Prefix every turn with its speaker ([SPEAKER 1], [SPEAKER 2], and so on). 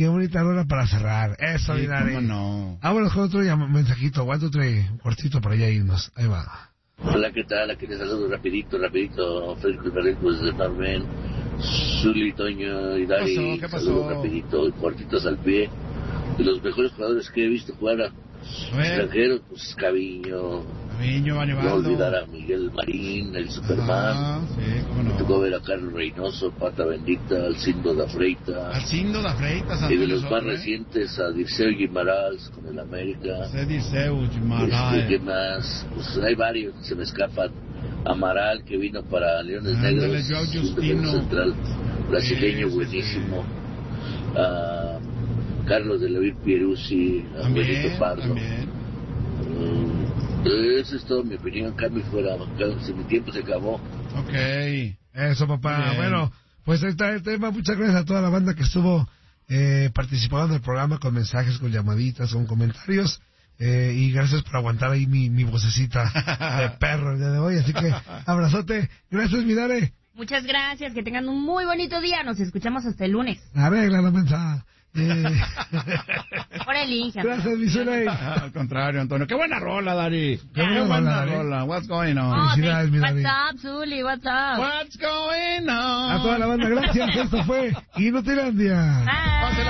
[SPEAKER 1] Qué bonita rola para cerrar. Eso,
[SPEAKER 2] Sí,
[SPEAKER 1] Dare.
[SPEAKER 2] cómo no.
[SPEAKER 1] Vámonos con otro mensajito. Aguanta otro cuartito para ya irnos. Ahí va.
[SPEAKER 3] Hola, ¿qué tal? Aquí les saludo rapidito, Federico Ibarreto desde Marmen, Zuli, Toño y Dari.
[SPEAKER 2] ¿Qué pasó?
[SPEAKER 3] Saludo rapidito, cortitos al pie. De los mejores jugadores que he visto jugar a extranjeros, pues Caviño,
[SPEAKER 2] Caviño,
[SPEAKER 3] no olvidar a Miguel Marín, el Superman.
[SPEAKER 2] Sí, cómo no.
[SPEAKER 3] Me tocó ver a Carlos Reynoso, Pata Bendita, Alcindo da Freita. Y de los más recientes a Dirceu Guimarães con el América. ¿Qué más? Pues hay varios, se me escapan. Amaral, que vino para Leones Negros, un defensa central brasileño buenísimo. Carlos de Levín Pieruzzi, Benito Pardo. Esa es toda mi opinión. Cambio fuera, si mi tiempo se acabó.
[SPEAKER 2] Ok.
[SPEAKER 1] Eso, papá.
[SPEAKER 2] Bien.
[SPEAKER 1] Bueno, pues ahí está el tema. Muchas gracias a toda la banda que estuvo participando en el programa con mensajes, con llamaditas, con comentarios. Y gracias por aguantar ahí mi vocecita de perro el día de hoy. Así que, abrazote. Gracias, mi Dare.
[SPEAKER 4] Muchas gracias. Que tengan un muy bonito día. Nos escuchamos hasta el lunes.
[SPEAKER 1] Arregla la mensaje.
[SPEAKER 4] Por el Inge.
[SPEAKER 1] Gracias, mi Zuley.
[SPEAKER 2] Al contrario, Antonio. Qué buena rola, Dari.
[SPEAKER 1] Qué buena
[SPEAKER 2] rola. What's going on?
[SPEAKER 4] Oh,
[SPEAKER 1] Felicidades, mi Dari.
[SPEAKER 4] What's up, Zuli? What's up?
[SPEAKER 2] What's going on?
[SPEAKER 1] A toda la banda, gracias. Esto fue Inutilandia.
[SPEAKER 4] Bye.